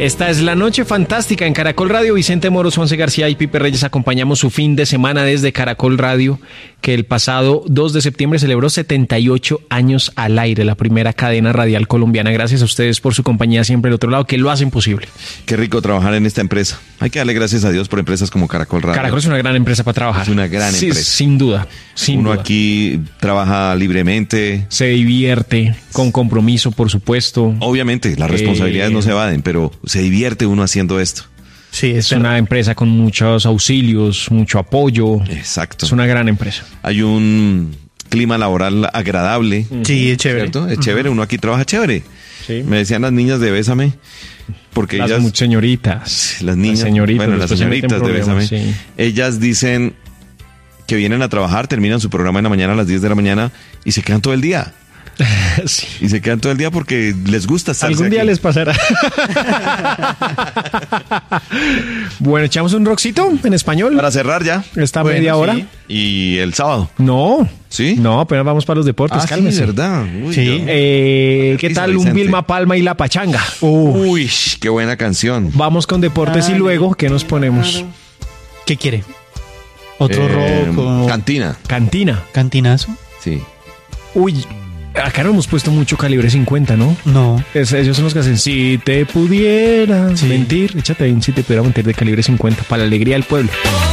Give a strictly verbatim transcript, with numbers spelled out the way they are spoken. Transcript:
Esta es La Noche Fantástica en Caracol Radio. Vicente Moros, Juanse García y Pipe Reyes acompañamos su fin de semana desde Caracol Radio, que el pasado dos de septiembre celebró setenta y ocho años al aire, la primera cadena radial colombiana. Gracias a ustedes por su compañía siempre del otro lado, que lo hacen posible. Qué rico trabajar en esta empresa. Hay que darle gracias a Dios por empresas como Caracol Radio. Caracol es una gran empresa para trabajar. Es una gran sí, empresa. Sin duda. Sin Uno duda. aquí trabaja libremente. Se divierte, con compromiso, por supuesto. Obviamente, las responsabilidades Eh, no se evaden, pero se divierte uno haciendo esto. Sí, es una empresa con muchos auxilios, mucho apoyo. Exacto. Es una gran empresa. Hay un clima laboral agradable. Sí, es chévere. ¿Cierto? Es chévere, uno aquí trabaja chévere. Sí. Me decían las niñas de Bésame, porque Las ellas... mu- señoritas. Las niñas, Las señoritas, bueno, las después se meten señoritas de problemas, Bésame, sí. ellas dicen que vienen a trabajar, terminan su programa en la mañana a las diez de la mañana y se quedan todo el día. Sí. Y se quedan todo el día porque les gusta estar Algún día les pasará. Bueno, echamos un rockcito en español. Para cerrar ya. Esta Bueno, media sí. hora. Y el sábado. No. ¿Sí? No, apenas vamos para los deportes. Ah, sí, cálmese. verdad. Uy, Sí. yo- Eh, ¿Qué Hizo tal un Vicente. Vilma Palma y la Pachanga? Uy, qué buena canción. Vamos con deportes y Dale. luego, ¿qué nos ponemos? ¿Qué quiere? ¿Otro Eh, rock o Cantina. Cantina. cantinazo? Sí. Uy, acá no hemos puesto mucho calibre cincuenta, ¿no? No. Es- ellos son los que hacen Si te pudiera Sí. mentir. Échate ahí un Si te pudiera mentir de calibre cincuenta para la alegría del pueblo.